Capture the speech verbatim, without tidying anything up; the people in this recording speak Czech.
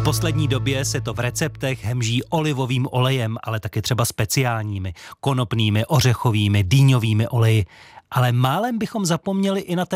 V poslední době se to v receptech hemží olivovým olejem, ale taky třeba speciálními, konopnými, ořechovými, dýňovými oleji. Ale málem bychom zapomněli i na ten